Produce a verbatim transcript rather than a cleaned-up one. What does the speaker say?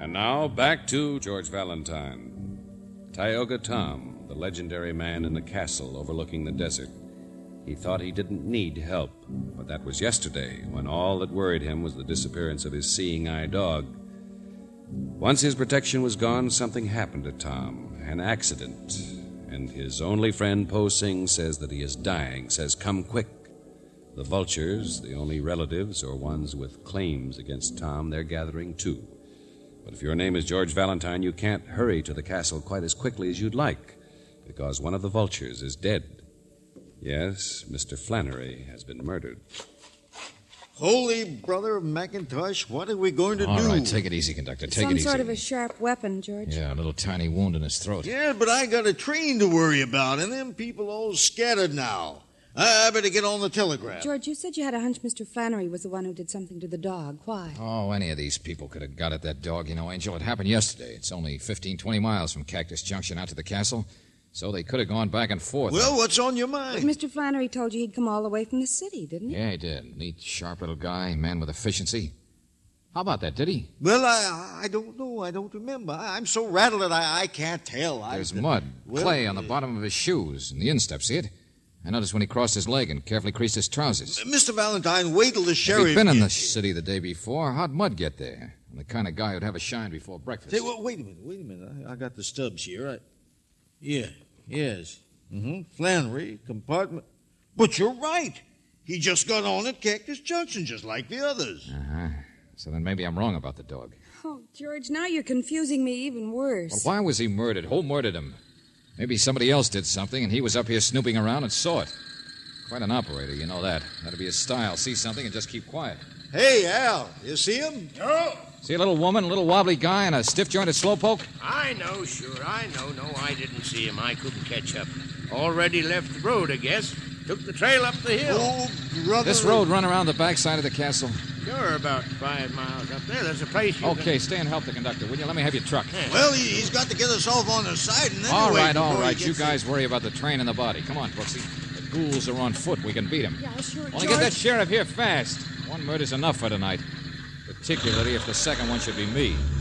And now, back to George Valentine. Tioga Tom, the legendary man in the castle overlooking the desert. He thought he didn't need help, but that was yesterday, when all that worried him was the disappearance of his seeing-eye dog. Once his protection was gone, something happened to Tom, an accident. And his only friend, Po Sing, says that he is dying, says, come quick. The vultures, the only relatives or ones with claims against Tom, they're gathering too. But if your name is George Valentine, you can't hurry to the castle quite as quickly as you'd like, because one of the vultures is dead. Yes, Mister Flannery has been murdered. Holy brother of McIntosh, what are we going to All do? All right, take it easy, conductor. Take Some it easy. Some sort of a sharp weapon, George. Yeah, a little tiny wound in his throat. Yeah, but I got a train to worry about, and them people all scattered now. I better get on the telegraph. George, you said you had a hunch Mister Flannery was the one who did something to the dog. Why? Oh, any of these people could have got at that dog. You know, Angel, it happened yesterday. It's only fifteen, twenty miles from Cactus Junction out to the castle, so they could have gone back and forth. Well, what's on your mind? But Mister Flannery told you he'd come all the way from the city, didn't he? Yeah, he did. Neat, sharp little guy, man with efficiency. How about that, did he? Well, I I don't know. I don't remember. I, I'm so rattled that I, I can't tell. There's I, mud, well, clay on the bottom of his shoes, and the instep, see it? I noticed when he crossed his leg and carefully creased his trousers. Mister Valentine, wait till the sheriff... If he'd been in the gets... city the day before, how'd mud get there? I'm the kind of guy who'd have a shine before breakfast. Say, well, wait a minute, wait a minute. I, I got the stubs here. I... Yeah, yes. Mm-hmm. Flannery, compartment... But you're right. He just got on at Cactus Junction, just like the others. Uh-huh. So then maybe I'm wrong about the dog. Oh, George, now you're confusing me even worse. Well, why was he murdered? Who murdered him? Maybe somebody else did something, and he was up here snooping around and saw it. Quite an operator, you know that. That'd be his style. See something and just keep quiet. Hey, Al, you see him? No. See a little woman, a little wobbly guy, and a stiff-jointed slowpoke? I know, sure, I know. No, I didn't see him. I couldn't catch up. Already left the road, I guess. Took the trail up the hill. Oh, brother. This road run around the backside of the castle? Sure, about five miles up there. There's a place you Okay, can... stay and help the conductor, will you? Let me have your truck. Well, he, he's got to get us off on the side and then All wait right, all before he right. You gets guys worry about the train and the body. Come on, Brooksy. The ghouls are on foot. We can beat them. Yeah, sure, Only George. get that sheriff here fast. One murder's enough for tonight, particularly if the second one should be me.